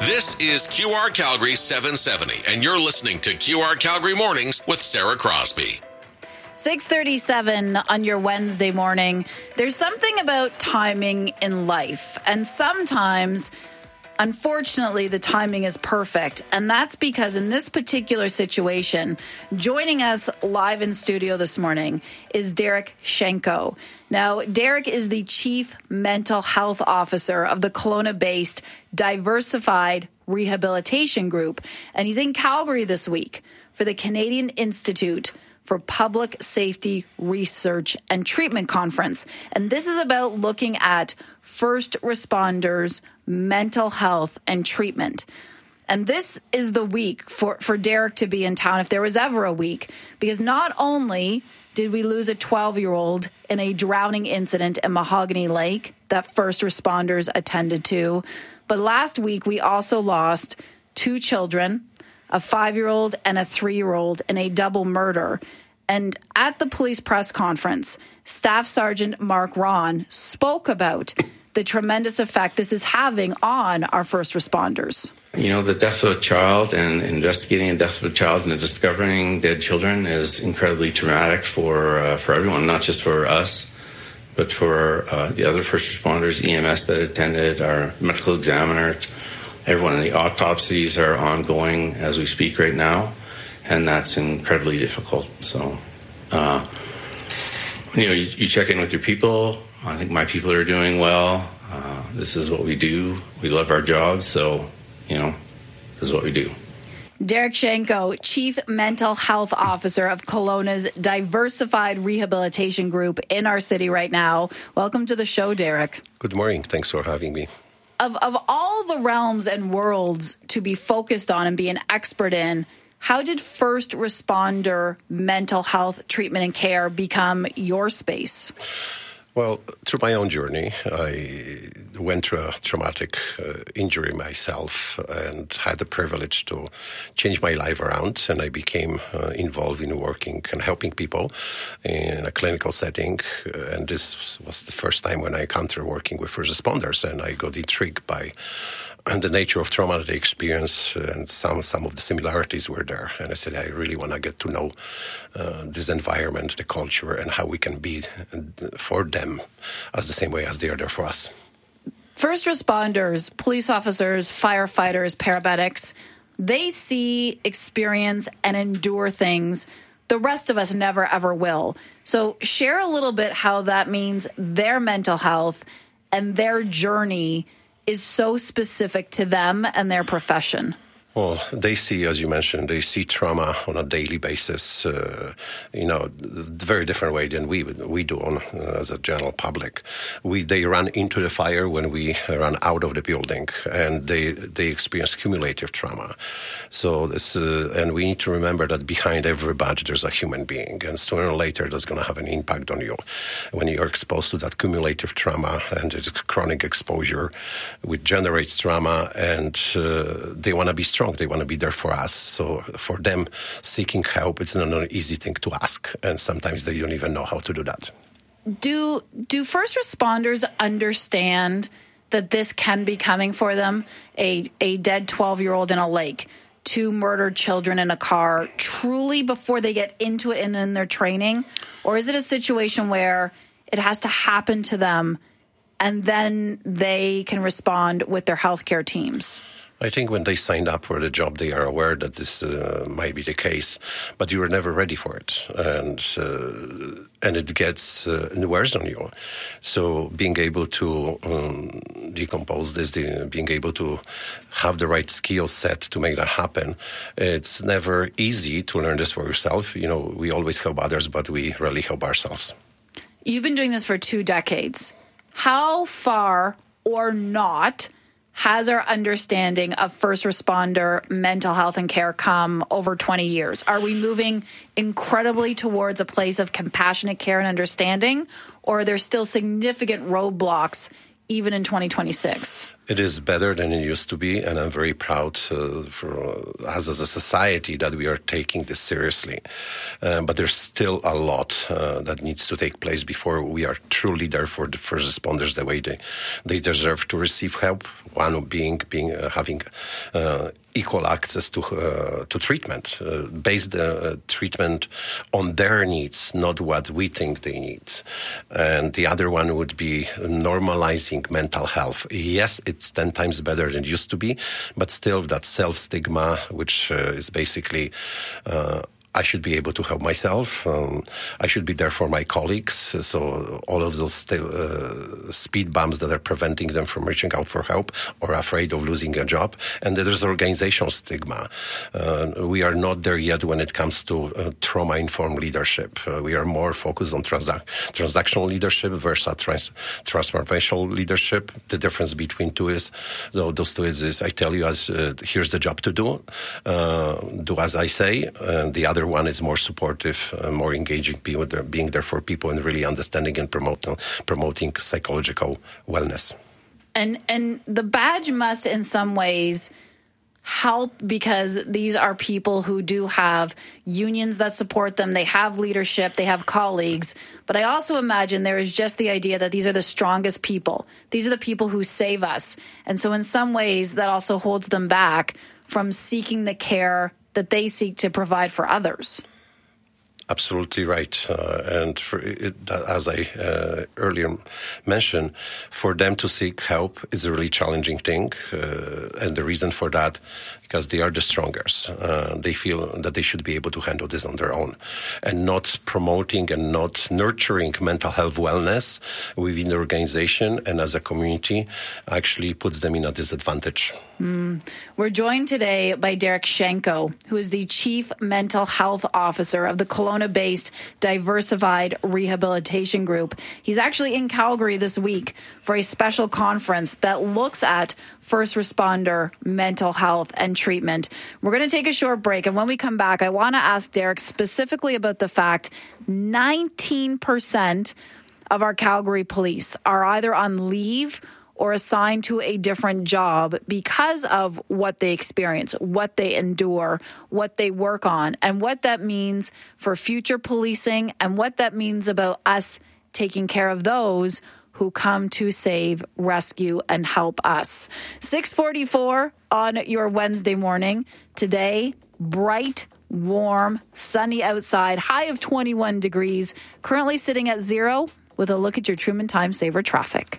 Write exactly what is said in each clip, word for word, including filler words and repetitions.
This is Q R Calgary seven seventy, and you're listening to Q R Calgary Mornings with Sarah Crosby. six thirty-seven on your Wednesday morning. There's something about timing in life, and sometimes, unfortunately, the timing is perfect. And that's because in this particular situation, joining us live in studio this morning is Derek Shenko. Now, Derek is the Chief Mental Health Officer of the Kelowna-based Diversified Rehabilitation Group, and he's in Calgary this week for the Canadian Institute for Public Safety Research and Treatment Conference. And this is about looking at first responders' mental health and treatment. And this is the week for, for Derek to be in town, if there was ever a week, because not only did we lose a twelve-year-old in a drowning incident in Mahogany Lake that first responders attended to, but last week we also lost two children, a five-year-old and a three-year-old, in a double murder. And at the police press conference, Staff Sergeant Mark Ron spoke about the tremendous effect this is having on our first responders. You know, the death of a child and investigating the death of a child and discovering dead children is incredibly traumatic for uh, for everyone, not just for us, but for uh, the other first responders, E M S that attended, our medical examiner, everyone. The autopsies are ongoing as we speak right now, and that's incredibly difficult. So, uh, you know, you, you check in with your people. I think my people are doing well. Uh, this is what we do. We love our jobs, so, you know, this is what we do. Derek Shenko, Chief Mental Health Officer of Kelowna's Diversified Rehabilitation Group in our city right now. Welcome to the show, Derek. Good morning. Thanks for having me. Of, of all the realms and worlds to be focused on and be an expert in, how did first responder mental health treatment and care become your space? Well, through my own journey, I went through a traumatic uh, injury myself and had the privilege to change my life around. And I became uh, involved in working and helping people in a clinical setting. And this was the first time when I encountered working with first responders, and I got intrigued by and the nature of trauma that they experience, and some some of the similarities were there. And I said, I really want to get to know uh, this environment, the culture, and how we can be for them as the same way as they are there for us. First responders, police officers, firefighters, paramedics, they see, experience, and endure things the rest of us never, ever will. So share a little bit how that means their mental health and their journey is so specific to them and their profession. Well, they see, as you mentioned, they see trauma on a daily basis, uh, you know, very different way than we we do on, uh, as a general public. We They run into the fire when we run out of the building, and they they experience cumulative trauma. So this, uh, and we need to remember that behind every badge there's a human being, and sooner or later that's going to have an impact on you. When you're exposed to that cumulative trauma and it's chronic exposure, which generates trauma, and uh, they want to be strong. They want to be there for us. So for them, seeking help, it's not an easy thing to ask. And sometimes they don't even know how to do that. Do do first responders understand that this can be coming for them? A, a dead twelve-year-old in a lake, two murdered children in a car, truly before they get into it and in their training? Or is it a situation where it has to happen to them and then they can respond with their healthcare teams? I think when they signed up for the job, they are aware that this uh, might be the case, but you were never ready for it, and uh, and it gets uh, it wears on you. So being able to um, decompose this, the, being able to have the right skill set to make that happen, it's never easy to learn this for yourself. You know, we always help others, but we rarely help ourselves. You've been doing this for two decades. How far or not has our understanding of first responder mental health and care come over twenty years? Are we moving incredibly towards a place of compassionate care and understanding, or are there still significant roadblocks even in twenty twenty-six? It is better than it used to be, and I'm very proud uh, for us as a society that we are taking this seriously. Uh, but there's still a lot uh, that needs to take place before we are truly there for the first responders the way they, they deserve to receive help. One being being uh, having uh, equal access to uh, to treatment, uh, based uh, treatment on their needs, not what we think they need. And the other one would be normalizing mental health. Yes, it's ten times better than it used to be, but still that self-stigma, which uh, is basically uh, I should be able to help myself. Um, I should be there for my colleagues. So all of those st- uh, speed bumps that are preventing them from reaching out for help or afraid of losing a job. And there's organizational stigma. Uh, we are not there yet when it comes to uh, trauma-informed leadership. Uh, we are more focused on transa- transactional leadership versus trans- transformational leadership. The difference between two is, though, those two is, is I tell you, as uh, here's the job to do. Uh, do as I say. And the other one is more supportive, uh, more engaging, being there, being there for people and really understanding and promoting promoting psychological wellness. And and the badge must, in some ways, help because these are people who do have unions that support them. They have leadership. They have colleagues. But I also imagine there is just the idea that these are the strongest people. These are the people who save us. And so in some ways, that also holds them back from seeking the care that they seek to provide for others. Absolutely right. Uh, and for it, as I uh, earlier mentioned, for them to seek help is a really challenging thing. Uh, and the reason for that, because they are the strongest. Uh, they feel that they should be able to handle this on their own. And not promoting and not nurturing mental health wellness within the organization and as a community actually puts them in a disadvantage. Mm. We're joined today by Derek Shenko, who is the Chief Mental Health Officer of the Kelowna-based Diversified Rehabilitation Group. He's actually in Calgary this week for a special conference that looks at first responder mental health and treatment. We're going to take a short break, and when we come back, I want to ask Derek specifically about the fact nineteen percent of our Calgary police are either on leave or assigned to a different job because of what they experience, what they endure, what they work on, and what that means for future policing and what that means about us taking care of those who come to save, rescue, and help us. six forty-four on your Wednesday morning. Today, bright, warm, sunny outside, high of twenty-one degrees, currently sitting at zero with a look at your Truman Time Saver traffic.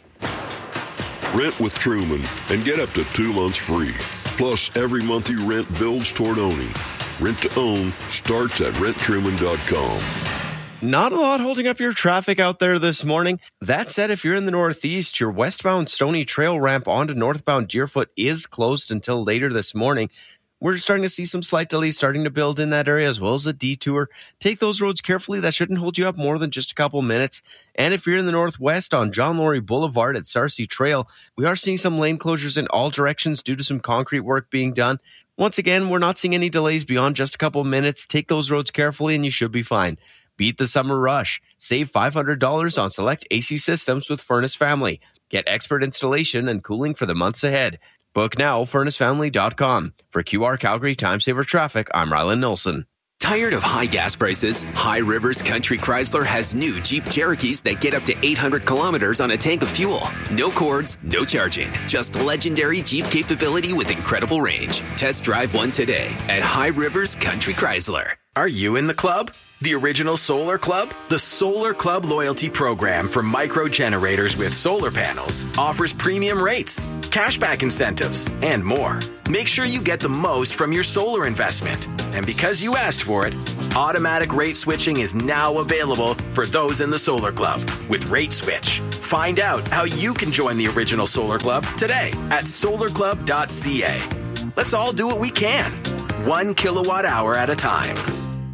Rent with Truman and get up to two months free. Plus, every month you rent builds toward owning. Rent to own starts at rent truman dot com. Not a lot holding up your traffic out there this morning. That said, if you're in the Northeast, your westbound Stony Trail ramp onto northbound Deerfoot is closed until later this morning. We're starting to see some slight delays starting to build in that area, as well as a detour. Take those roads carefully. That shouldn't hold you up more than just a couple minutes. And if you're in the Northwest on John Laurie Boulevard at Sarcee Trail, we are seeing some lane closures in all directions due to some concrete work being done. Once again, we're not seeing any delays beyond just a couple minutes. Take those roads carefully and you should be fine. Beat the summer rush. Save five hundred dollars on select A C systems with Furnace Family. Get expert installation and cooling for the months ahead. Book now, furnace family dot com. For Q R Calgary Time Saver Traffic, I'm Rylan Nilsson. Tired of high gas prices? High Rivers Country Chrysler has new Jeep Cherokees that get up to eight hundred kilometers on a tank of fuel. No cords, no charging. Just legendary Jeep capability with incredible range. Test drive one today at High Rivers Country Chrysler. Are you in the club? The original Solar Club? The Solar Club loyalty program for micro generators with solar panels offers premium rates, cashback incentives, and more. Make sure you get the most from your solar investment. And because you asked for it, automatic rate switching is now available for those in the Solar Club with Rate Switch. Find out how you can join the original Solar Club today at solar club dot c a. Let's all do what we can, one kilowatt hour at a time.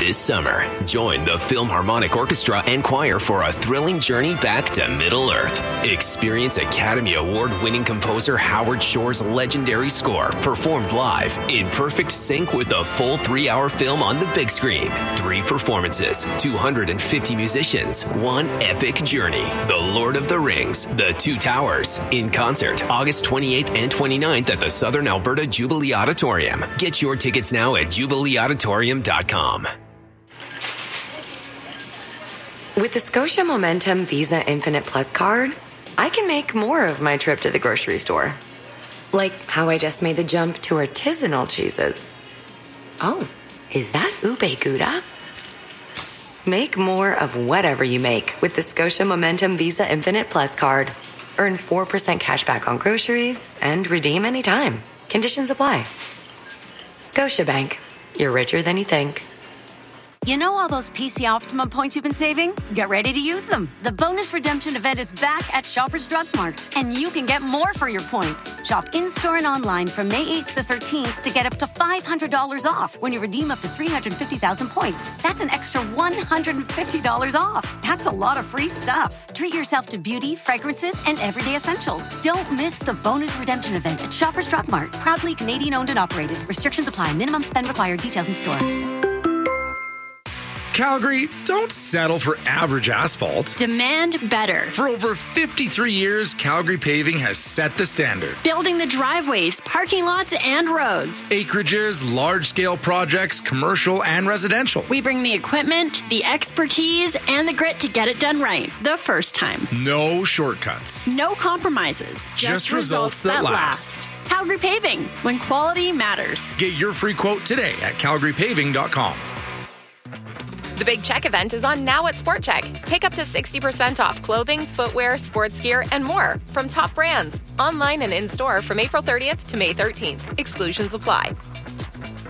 This summer, join the Philharmonic Orchestra and Choir for a thrilling journey back to Middle-earth. Experience Academy Award-winning composer Howard Shore's legendary score performed live in perfect sync with the full three-hour film on the big screen. Three performances, two hundred fifty musicians, one epic journey. The Lord of the Rings, The Two Towers, in concert August twenty-eighth and twenty-ninth at the Southern Alberta Jubilee Auditorium. Get your tickets now at jubilee auditorium dot com. With the Scotia Momentum Visa Infinite Plus card, I can make more of my trip to the grocery store. Like how I just made the jump to artisanal cheeses. Oh, is that ube gouda? Make more of whatever you make with the Scotia Momentum Visa Infinite Plus card. Earn four percent cash back on groceries and redeem anytime. Conditions apply. Scotiabank. You're richer than you think. You know all those P C Optimum points you've been saving? Get ready to use them. The bonus redemption event is back at Shoppers Drug Mart, and you can get more for your points. Shop in-store and online from May eighth to thirteenth to get up to five hundred dollars off when you redeem up to three hundred fifty thousand points. That's an extra one hundred fifty dollars off. That's a lot of free stuff. Treat yourself to beauty, fragrances, and everyday essentials. Don't miss the bonus redemption event at Shoppers Drug Mart. Proudly Canadian owned and operated. Restrictions apply. Minimum spend required. Details in store. Calgary, don't settle for average asphalt. Demand better. For over fifty-three years, Calgary Paving has set the standard. Building the driveways, parking lots, and roads. Acreages, large-scale projects, commercial and residential. We bring the equipment, the expertise, and the grit to get it done right the first time. No shortcuts. No compromises. Just, Just results, results that, that last. last. Calgary Paving, when quality matters. Get your free quote today at calgary paving dot com. The Big Check event is on now at Sport Check. Take up to sixty percent off clothing, footwear, sports gear, and more from top brands. Online and in-store from April thirtieth to May thirteenth. Exclusions apply.